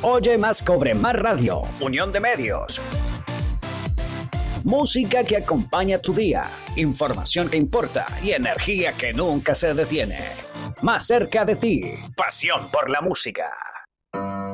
Oye Más, Cobre Más Radio, unión de medios. Música que acompaña tu día, información que importa y energía que nunca se detiene. Más cerca de ti, pasión por la música.